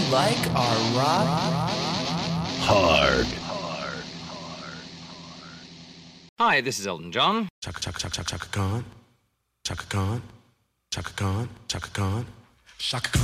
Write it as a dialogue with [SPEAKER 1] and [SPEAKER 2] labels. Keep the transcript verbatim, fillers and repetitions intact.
[SPEAKER 1] like our rock
[SPEAKER 2] hard.
[SPEAKER 3] Hi, this is Elton John.
[SPEAKER 4] Chaka chaka chaka chaka Khan, Chaka Khan, Chaka Khan, Chaka Khan, Chaka Khan.